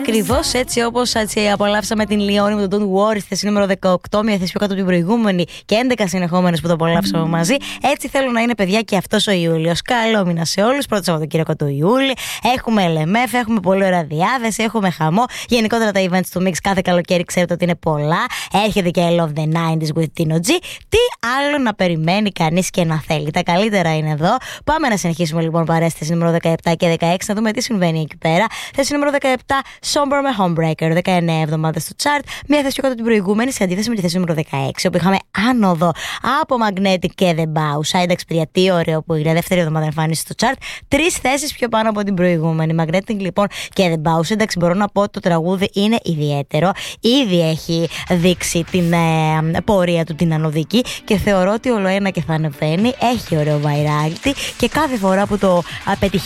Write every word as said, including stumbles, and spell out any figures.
Ακριβώς έτσι, όπως έτσι απολαύσαμε την Λιόνι με τον Don't Worry στη θέση νούμερο δεκαοκτώ, μια θέση πιο κάτω από την προηγούμενη και έντεκα συνεχόμενες που το απολαύσαμε mm. μαζί. Έτσι θέλω να είναι, παιδιά, και αυτός ο Ιούλιος. Καλό μήνα σε όλους. Πρώτο Σαββατοκύριακο του Ιούλη. Έχουμε ελ εμ εφ, έχουμε πολύ ωραία διάθεση, έχουμε χαμό. Γενικότερα τα events του Mix κάθε καλοκαίρι ξέρετε ότι είναι πολλά. Έρχεται και I Love the ενενήντα with Tino G. Τι άλλο να περιμένει κανείς και να θέλει. Τα καλύτερα είναι εδώ. Πάμε να συνεχίσουμε λοιπόν παρέα στη θέση νούμερο δεκαεπτά και δεκαέξι, να δούμε τι συμβαίνει εκεί πέρα. Θέση νούμερο δεκαεπτά, Somber με Homebreaker, δεκαεννέα εβδομάδες στο chart. Μία θέση πιο κάτω την προηγούμενη, σε αντίθεση με τη θέση νούμερο δεκαέξι, όπου είχαμε άνοδο από Magnetic και The Bow. Εντάξει, παιδιά, τι ωραίο που είναι. Δεύτερη εβδομάδα εμφάνιση στο chart. Τρεις θέσεις πιο πάνω από την προηγούμενη. Magnetic λοιπόν και The Bow. Εντάξει, μπορώ να πω ότι το τραγούδι είναι ιδιαίτερο. Ήδη έχει δείξει την ε, πορεία του την ανωδική και θεωρώ ότι όλο ένα και θα ανεβαίνει. Έχει ωραίο virality και κάθε φορά που το πετυχαίνει